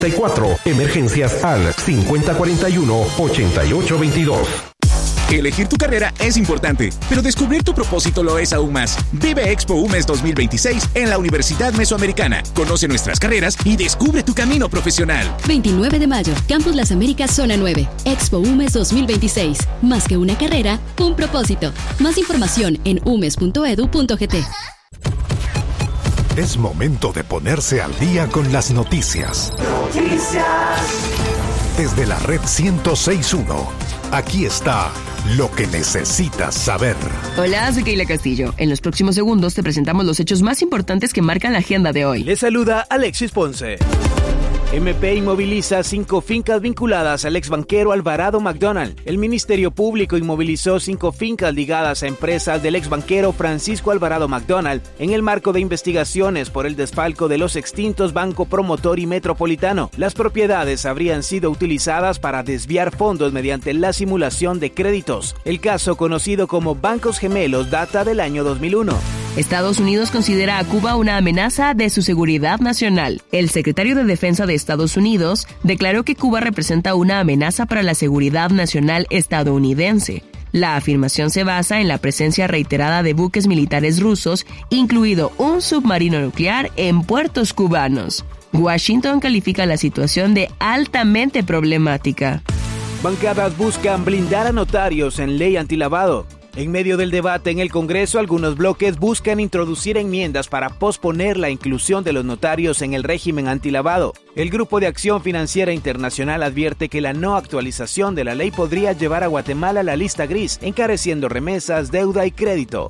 Emergencias al 5041-8822. Elegir tu carrera es importante, pero descubrir tu propósito lo es aún más. Vive Expo UMES 2026 en la Universidad Mesoamericana. Conoce nuestras carreras y descubre tu camino profesional. 29 de mayo, Campus Las Américas, Zona 9. Expo UMES 2026. Más que una carrera, un propósito. Más información en umes.edu.gt. Es momento de ponerse al día con las noticias. Desde la red 106.1, aquí está lo que necesitas saber. Hola, soy Keila Castillo. En los próximos segundos te presentamos los hechos más importantes que marcan la agenda de hoy. Les saluda Alexis Ponce. MP inmoviliza 5 fincas vinculadas al exbanquero Alvarado McDonald. El Ministerio Público inmovilizó 5 fincas ligadas a empresas del exbanquero Francisco Alvarado McDonald en el marco de investigaciones por el desfalco de los extintos Banco Promotor y Metropolitano. Las propiedades habrían sido utilizadas para desviar fondos mediante la simulación de créditos. El caso, conocido como Bancos Gemelos, data del año 2001. Estados Unidos considera a Cuba una amenaza de su seguridad nacional. El secretario de Defensa de Estados Unidos declaró que Cuba representa una amenaza para la seguridad nacional estadounidense. La afirmación se basa en la presencia reiterada de buques militares rusos, incluido un submarino nuclear en puertos cubanos. Washington califica la situación de altamente problemática. Bancadas buscan blindar a notarios en ley antilavado. En medio del debate en el Congreso, algunos bloques buscan introducir enmiendas para posponer la inclusión de los notarios en el régimen antilavado. El Grupo de Acción Financiera Internacional advierte que la no actualización de la ley podría llevar a Guatemala a la lista gris, encareciendo remesas, deuda y crédito.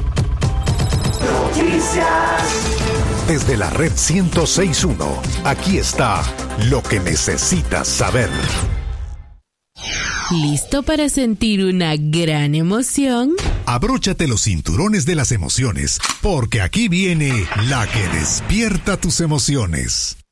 Desde la red 106.1, aquí está lo que necesitas saber. ¿Listo para sentir una gran emoción? Abróchate los cinturones de las emociones, porque aquí viene la que despierta tus emociones.